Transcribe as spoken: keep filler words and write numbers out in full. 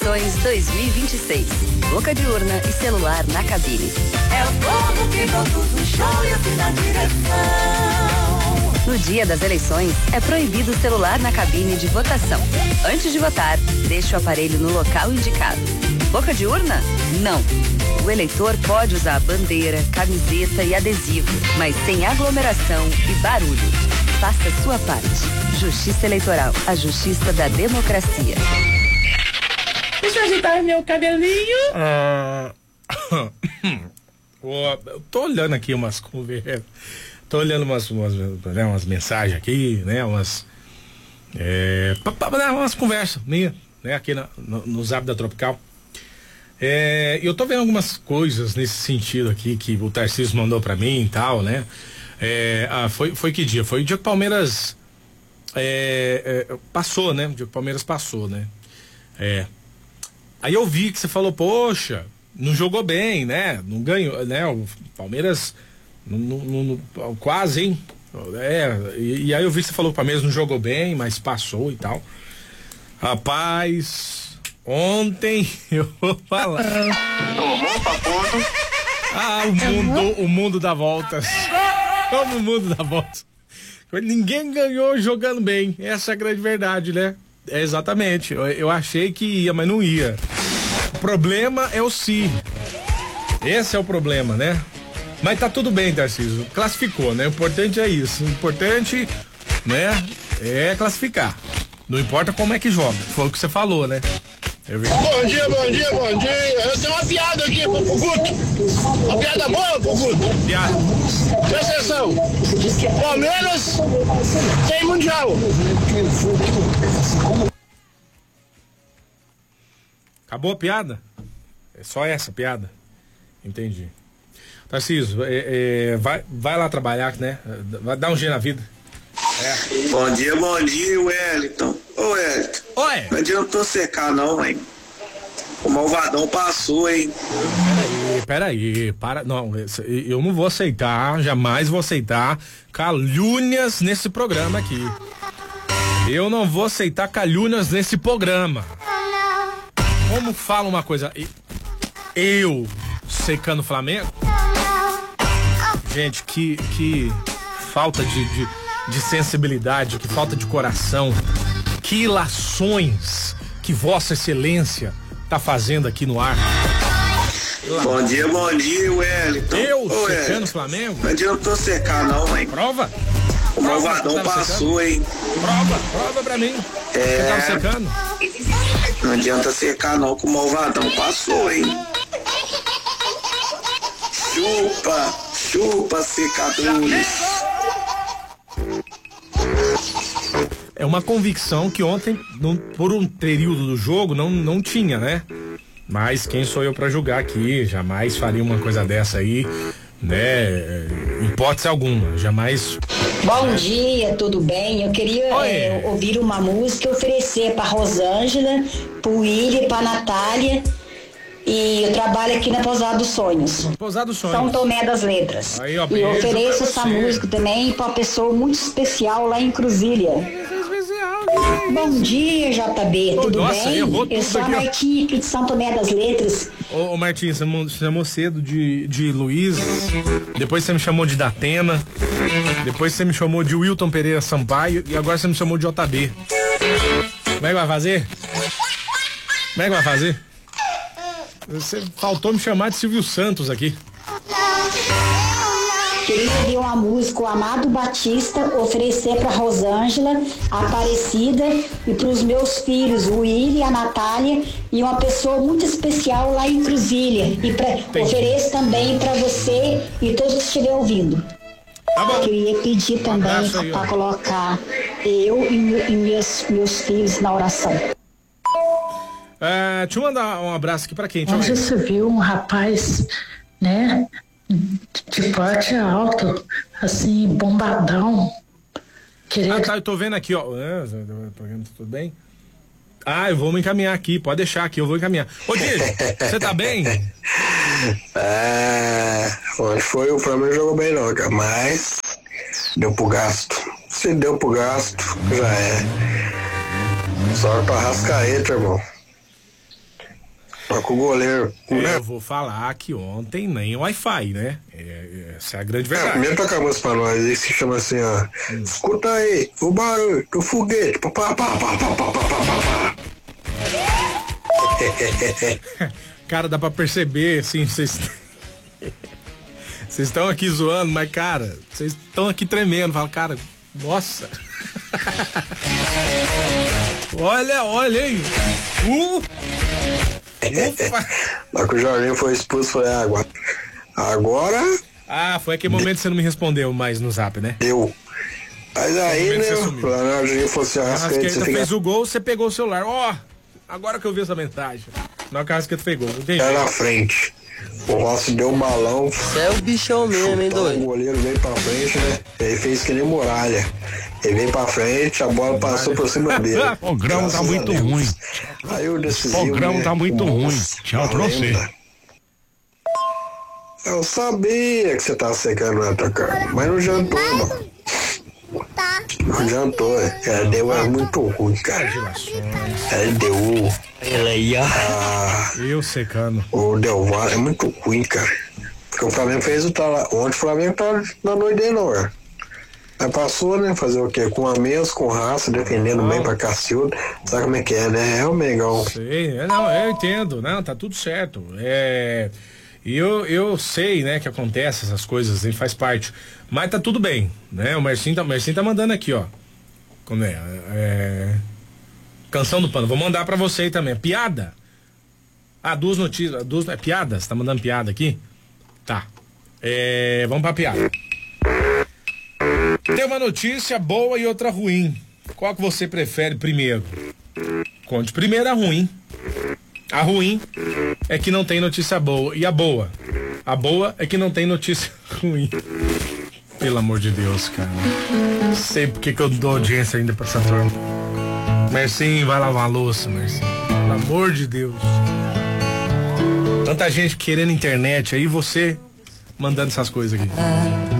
Eleições dois mil e vinte e seis. Boca de urna e celular na cabine. É o povo que conduz o show e assim na direção. No dia das eleições, é proibido o celular na cabine de votação. Antes de votar, deixe o aparelho no local indicado. Boca de urna? Não. O eleitor pode usar bandeira, camiseta e adesivo, mas sem aglomeração e barulho. Faça a sua parte. Justiça Eleitoral, a justiça da democracia. Deixa eu ajeitar meu cabelinho. Ah, eu tô olhando aqui umas conversas. Tô olhando umas, umas, né, umas mensagens aqui, né? Umas. É, pra, pra, pra, umas conversas minhas, né? Aqui na, no, no Zap da Tropical. É, eu tô vendo algumas coisas nesse sentido aqui que o Tarcísio mandou pra mim e tal, né? É, ah, foi, foi que dia? Foi o dia que o Palmeiras é, é, passou, né? O dia que o Palmeiras passou, né? É. Aí eu vi que você falou, poxa, não jogou bem, né? Não ganhou, né? O Palmeiras não, não, não, quase, hein? É, e, e aí eu vi que você falou que o Palmeiras não jogou bem, mas passou e tal. Rapaz, ontem eu vou falar. Ah, o mundo, o mundo dá voltas. Como o mundo dá voltas. Ninguém ganhou jogando bem. Essa é a grande verdade, né? É, exatamente, eu, eu achei que ia, mas não ia. O problema é o se. Esse é o problema, né? Mas tá tudo bem, Tarcísio. Classificou, né? O importante é isso. O importante, né? É classificar. Não importa como é que joga. Foi o que você falou, né? Bom dia, bom dia, bom dia. Eu tenho uma piada aqui pro Guto. Uma piada boa pro Guto. Piada. Presta atenção. Palmeiras tem mundial. Acabou a piada? É só essa piada? Entendi. Tarcísio, é, é, vai, vai lá trabalhar, né? Vai dar um jeito na vida. É. Bom dia, bom dia, Wellington. Ô, Wellington. Oi. Não adiantou secar, não, hein? O malvadão passou, hein? Peraí, peraí, para. Não, eu não vou aceitar, jamais vou aceitar calúnias nesse programa aqui. Eu não vou aceitar calúnias nesse programa. Como fala uma coisa, eu secando o Flamengo? Gente, que, que falta de, de, de sensibilidade, que falta de coração, que ilações que Vossa Excelência tá fazendo aqui no ar. Bom dia, bom dia, Wellington. Eu Ô, secando o Flamengo? Não adiantou secar, não, hein? Prova? O malvadão passou, secando? Hein? Prova, prova pra mim. É. Você tava secando? Não adianta secar, não, que o malvadão passou, hein? Chupa, chupa, secadores. É uma convicção que ontem, não, por um período do jogo, não, não tinha, né? Mas quem sou eu pra julgar aqui? Jamais faria uma coisa dessa aí, né? Hipótese alguma, jamais. Bom dia, tudo bem? Eu queria é, ouvir uma música e oferecer pra Rosângela, pro Willi, pra Natália. E eu trabalho aqui na Pousada dos Sonhos. Pousada dos Sonhos. São Tomé das Letras. Aí, ó, e eu ofereço essa música também pra uma pessoa muito especial lá em Cruzilha. Bom dia, J B, tudo Nossa, bem? Eu, eu sou a Martinha aqui de São Tomé das Letras. Ô, ô Martinha, você me chamou cedo de, de Luiz, depois você me chamou de Datena, depois você me chamou de Wilton Pereira Sampaio e agora você me chamou de J B. Como é que vai fazer? Como é que vai fazer? Você faltou me chamar de Silvio Santos aqui. Queria ouvir uma música, o Amado Batista, oferecer para Rosângela, a Aparecida e para os meus filhos, o Willi, a Natália e uma pessoa muito especial lá em Cruzilha. E pra, ofereço também para você e todos que estiverem ouvindo. Tá bom. Queria pedir também para colocar eu e, e meus, meus filhos na oração. É, deixa eu mandar um abraço aqui para quem? Hoje você viu um rapaz, né? De porte alto, assim, bombadão. Queria... Ah, tá, eu tô vendo aqui, ó. É, tudo bem? Ah, eu vou me encaminhar aqui, pode deixar aqui, eu vou encaminhar. Ô, Diego, você tá bem? É, onde foi o Flamengo jogou bem não, cara, mas deu pro gasto. Se deu pro gasto, já é. Só pra Arrascaeta, irmão. Só com o goleiro. É, eu vou falar que ontem nem Wi-Fi, né? É, essa é a grande É, verdade. primeiro toca a música pra nós, aí se chama assim, ó. Hum. Escuta aí, o barulho do foguete. Pá, pá, pá, pá, pá, pá, pá, pá. Cara, dá pra perceber, assim, vocês. Vocês estão aqui zoando, mas, cara, vocês estão aqui tremendo. Fala, cara, nossa. olha, olha aí. Uh! Ufa! Na que o Jorginho foi expulso, foi água. Agora. Ah, foi aquele momento que você não me respondeu mais no zap, né? Deu. Mas aí, né? O Jorginho fosse a Arrascaeta você fez fica... o gol, você pegou o celular. Ó, oh, agora que eu vi essa mensagem. Não, que a Arrascaeta pegou. Era na frente. O Rossi deu um balão. Você é o bichão mesmo, hein, doido? O goleiro veio pra frente, né? Ele fez que nem muralha. Ele veio pra frente, a bola passou por cima dele. O programa tá muito ruim. Aí o decisivo. O programa né? tá muito ruim. Tchau pra você. Eu sabia que você tava secando na tua cara, mas não jantou, não. Não adiantou, ela deu é muito ruim, cara. Ela deu. Ela aí, ah, eu secando. O Del Valle é muito ruim, cara. Porque o Flamengo fez o tal. Ontem o Flamengo tá na noite dele, não, é? Aí passou, né? Fazer o quê? Com a menos, com raça, defendendo bem pra Cacilda. Sabe como é que é, né? É o Mengão. Sei, não, eu entendo, não, tá tudo certo. É. E eu, eu sei, né, que acontece essas coisas, hein, faz parte. Mas tá tudo bem, né? O Marcinho tá, o Marcinho tá mandando aqui, ó. Como é? é... Canção do Pano. Vou mandar pra você aí também. Piada? Ah, duas notícias. Duas, é piada? Você tá mandando piada aqui? Tá. É, vamos pra piada. Tem uma notícia boa e outra ruim. Qual que você prefere primeiro? Conte primeiro a ruim. A ruim é que não tem notícia boa. E a boa? A boa é que não tem notícia ruim. Pelo amor de Deus, cara. Não sei porque que eu dou audiência ainda pra essa turma. Marcinho, vai lavar a louça, Marcinho. Pelo amor de Deus. Tanta gente querendo internet aí, você mandando essas coisas aqui.